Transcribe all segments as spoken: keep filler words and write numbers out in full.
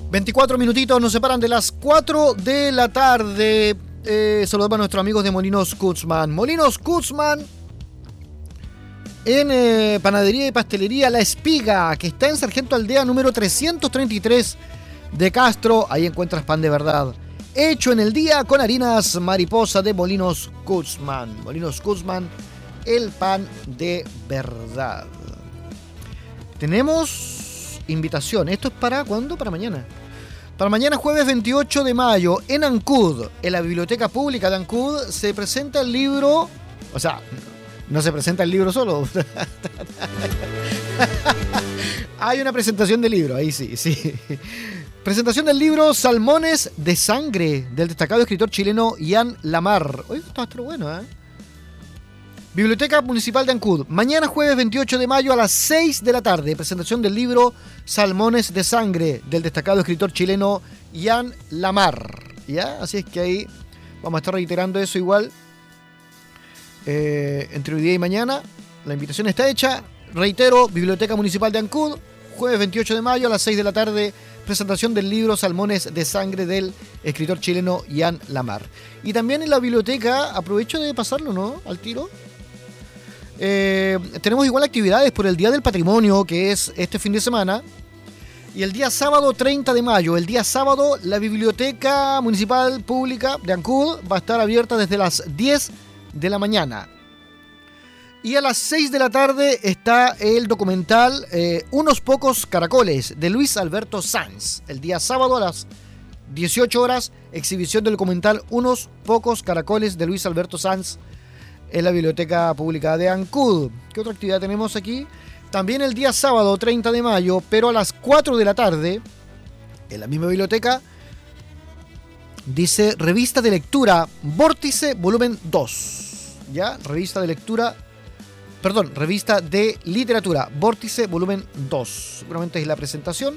veinticuatro minutitos nos separan de las cuatro de la tarde. Eh, saludamos a nuestros amigos de Molinos Kutzman. Molinos Kutzman en eh, Panadería y Pastelería La Espiga, que está en Sargento Aldea número trescientos treinta y tres de Castro. Ahí encuentras pan de verdad, hecho en el día con harinas mariposa de Molinos Kutzman. Molinos Kutzman, el pan de verdad. Tenemos invitación. ¿Esto es para cuándo? Para mañana. Para mañana jueves veintiocho de mayo, en Ancud, en la Biblioteca Pública de Ancud, se presenta el libro... O sea, no se presenta el libro solo. Hay una presentación del libro, ahí sí, sí. Presentación del libro Salmones de Sangre, del destacado escritor chileno Ian Lamar. Oye, esto va a estar bueno, ¿eh? Biblioteca Municipal de Ancud. Mañana jueves veintiocho de mayo a las seis de la tarde. Presentación del libro Salmones de Sangre, del destacado escritor chileno Ian Lamar. ¿Ya? Así es que ahí vamos a estar reiterando eso igual. Eh, entre hoy día y mañana. La invitación está hecha. Reitero, Biblioteca Municipal de Ancud. Jueves veintiocho de mayo a las seis de la tarde. Presentación del libro Salmones de Sangre del escritor chileno Ian Lamar. Y también en la biblioteca, aprovecho de pasarlo, ¿no? Al tiro. Eh, tenemos igual actividades por el Día del Patrimonio, que es este fin de semana. Y el día sábado treinta de mayo, el día sábado, la Biblioteca Municipal Pública de Ancud va a estar abierta desde las diez de la mañana. Y a las seis de la tarde está el documental eh, Unos pocos caracoles, de Luis Alberto Sanz. El día sábado a las dieciocho horas, exhibición del documental Unos pocos caracoles, de Luis Alberto Sanz, en la Biblioteca Pública de Ancud. ¿Qué otra actividad tenemos aquí? También el día sábado treinta de mayo, pero a las cuatro de la tarde, en la misma biblioteca, dice Revista de Lectura Vórtice Volumen dos. ¿Ya? Revista de Lectura, perdón, Revista de Literatura Vórtice Volumen dos. Seguramente es la presentación.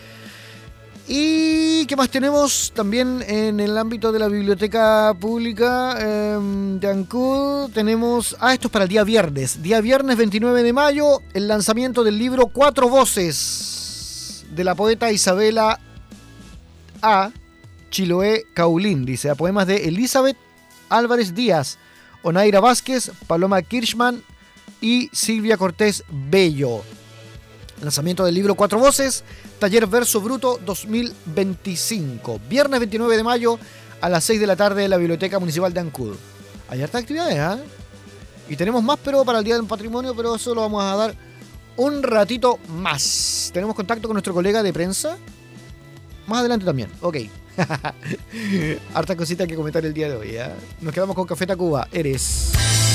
¿Y qué más tenemos? También en el ámbito de la Biblioteca Pública eh, de Ancud tenemos... Ah, esto es para el día viernes. Día viernes veintinueve de mayo, el lanzamiento del libro Cuatro Voces, de la poeta Isabela A. Chiloé Caulín. Dice, a poemas de Elizabeth Álvarez Díaz, Onaira Vázquez, Paloma Kirchman y Silvia Cortés Bello. Lanzamiento del libro Cuatro Voces, Taller Verso Bruto dos mil veinticinco. Viernes veintinueve de mayo a las seis de la tarde en la Biblioteca Municipal de Ancud. Hay hartas actividades, ¿eh? Y tenemos más, pero para el Día del Patrimonio, pero eso lo vamos a dar un ratito más. Tenemos contacto con nuestro colega de prensa. Más adelante también. Ok. Harta cosita que comentar el día de hoy, ¿eh? Nos quedamos con Café Tacuba. Eres...